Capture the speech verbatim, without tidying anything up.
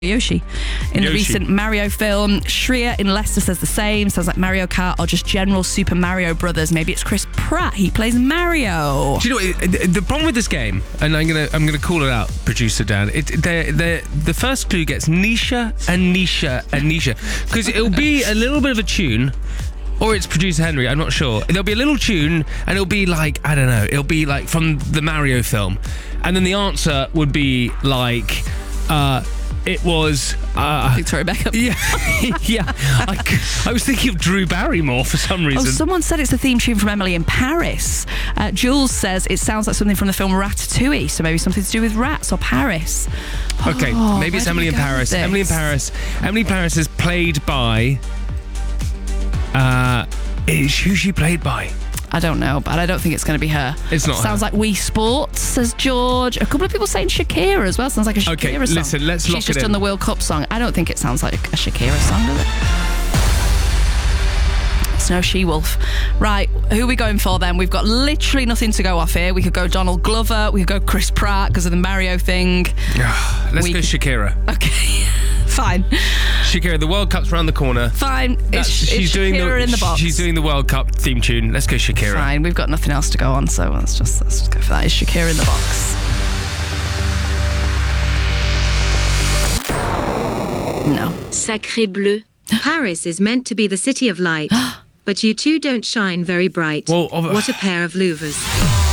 Yoshi in the Yoshi. recent Mario film. Shreya in Leicester says the same. Sounds like Mario Kart or just general Super Mario Brothers. Maybe it's Chris Pratt. He plays Mario. Do you know what, the problem with this game, and I'm gonna I'm gonna call it out, producer Dan. It the the the first clue gets Nisha and Nisha and Nisha because it'll be a little bit of a tune. Or it's producer Henry, I'm not sure. There'll be a little tune and it'll be like, I don't know, it'll be like from the Mario film. And then the answer would be like, uh, it was... Uh, Victoria Beckham. Yeah, yeah. I, I was thinking of Drew Barrymore for some reason. Oh, someone said it's the theme tune from Emily in Paris. Uh, Jules says it sounds like something from the film Ratatouille, so maybe something to do with rats or Paris. Okay, Oh, maybe it's where do Emily we in go with Paris. this? Emily in Paris. Emily in Paris is played by... Uh, is who she played by? I don't know, but I don't think it's going to be her. It's not Sounds her. like Wii Sports, says George. A couple of people saying Shakira as well. Sounds like a Shakira Okay, song. listen, let's lock She's it just done in. the World Cup song. I don't think it sounds like a Shakira song, does it? It's no She-Wolf. Right, who are we going for then? We've got literally nothing to go off here. We could go Donald Glover. We could go Chris Pratt because of the Mario thing. Let's We- go Shakira. Okay, fine. Shakira, the World Cup's around the corner. Fine. That's- It's, she's it's doing Shakira the in the box. she's doing the World Cup theme tune. Let's go Shakira. Fine, we've got nothing else to go on, so let's just, let's just go for that. It's Shakira in the box. No. Sacré bleu. Paris is meant to be the city of light, but you two don't shine very bright. Well, of- What a pair of louvers.